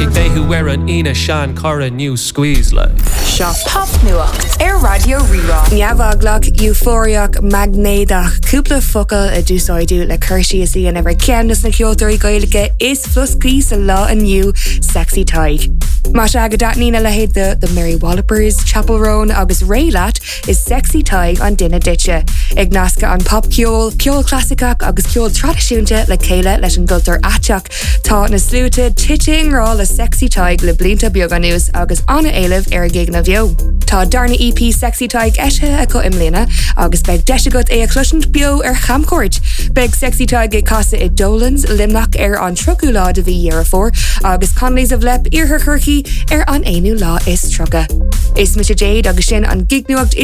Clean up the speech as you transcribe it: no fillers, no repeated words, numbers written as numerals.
Behu wear an Ina Shan Cora new squeeze like. Shop Pop Nuach Radio Rerá. Neavaglach Euphoriach Magnéadach Cúpla focail a dúsáidú le Kirsty is and ever ceannas na ceoltóirí Gaeilge is fuscaí sa lá aniu Sexy Tig. Mas agadat nína le héad the Mary Wallopers, Chapel Roan agus Raylat is Sexy Tig on Dinna Ditche. Ag nasca an pop ceol clasicach agus ceol tradiisiúnte le céile leis an gultar atach. Tá na slúte titting rá le Sexy Tig le blinta bioganús agus anna éileh ar gig na bheo. Tá darna EP Sexy Tig eisithe acu imlína agus beg deisiagat é a cluisiint bio ar chamcoirt. Beg Sexy Tig é casa I Dolans limnach ar an trochu lá de bhí dhearafór agus conlays of lep ar her curchy ar an éanú lá is troga. Is Mr. Jade agus sin an gig nuacht